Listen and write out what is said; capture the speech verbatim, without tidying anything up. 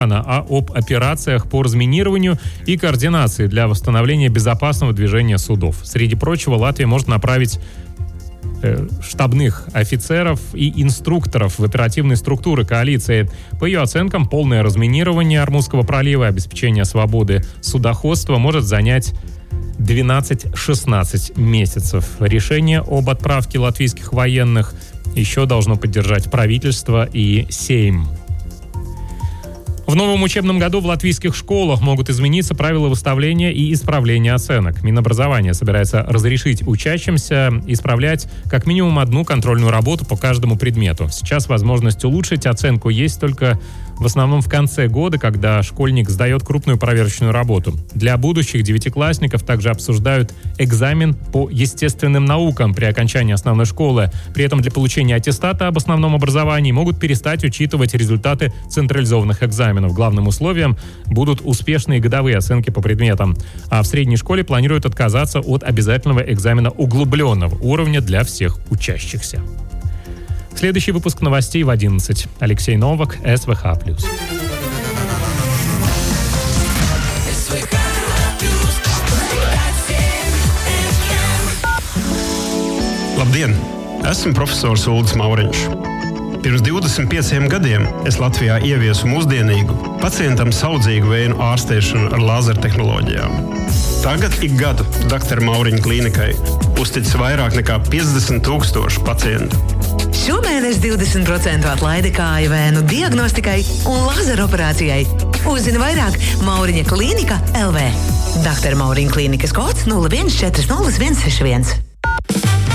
а об операциях по разминированию и координации для восстановления безопасного движения судов. Среди прочего, Латвия может направить э, штабных офицеров и инструкторов в оперативные структуры коалиции. По ее оценкам, полное разминирование Ормузского пролива и обеспечение свободы судоходства может занять двенадцать-шестнадцать месяцев. Решение об отправке латвийских военных еще должно поддержать правительство и Сейм. В новом учебном году в латвийских школах могут измениться правила выставления и исправления оценок. Минобразование собирается разрешить учащимся исправлять как минимум одну контрольную работу по каждому предмету. Сейчас возможность улучшить оценку есть только в основном в конце года, когда школьник сдает крупную проверочную работу. Для будущих девятиклассников также обсуждают экзамен по естественным наукам при окончании основной школы. При этом для получения аттестата об основном образовании могут перестать учитывать результаты централизованных экзаменов. Главным условием будут успешные годовые оценки по предметам. А в средней школе планируют отказаться от обязательного экзамена углубленного уровня для всех учащихся. Следующий выпуск новостей в одиннадцать. Алексей Новак, эс вэ ха плюс. Labdien! Esmu profesors Uldis Mauriņš. Pirms divdesmit pieciem gadiem es Latvijā ieviesu mūsdienīgu, pacientam saudzīgu vēju ārstēšanu ar lāzertehnoloģijām. Tagad ik gadu doktora Mauriņa klīnikai uzticas vairāk nekā piecdesmit tūkstoši pacientu. Šomēnes divdesmit procentu atlaide kāju vēnu diagnostikai un lazeroperācijai. Uzzini vairāk Mauriņa klīnika L V. doktora Mauriņa klīnikas kods nulle viens četri nulle viens seši viens.